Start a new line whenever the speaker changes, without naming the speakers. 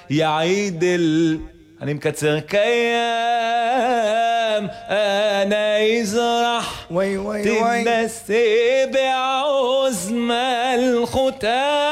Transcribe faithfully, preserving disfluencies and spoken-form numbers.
يا عيد ال أنا مكتسر كيام أنا يزرح
وي وي وي
تنسي بعزم الختام